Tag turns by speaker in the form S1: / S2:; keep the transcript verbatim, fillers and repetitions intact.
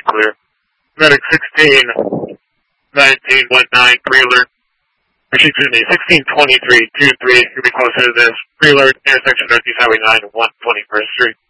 S1: clear. Medic sixteen nineteen one nine, pre-alert. Excuse me, sixteen twenty-three two three, you'll be closer to this. Pre-alert, intersection Northeast Highway nine, one twenty-first Street.